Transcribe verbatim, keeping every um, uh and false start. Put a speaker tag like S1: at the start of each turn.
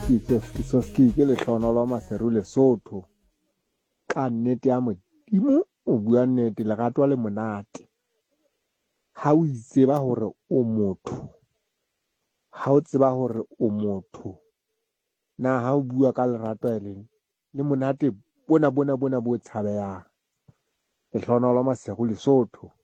S1: Soski ke lehlohonolo Maseru Lesotho. Ka nnete ya Modimo o bua nnete, lerato le monate. Ha o itseba hore o motho, ha o tseba hore o motho, na ha o bua ka lerato e leng le monate bona bona bona bo tshabehang. Lehlohonolo Maseru Lesotho.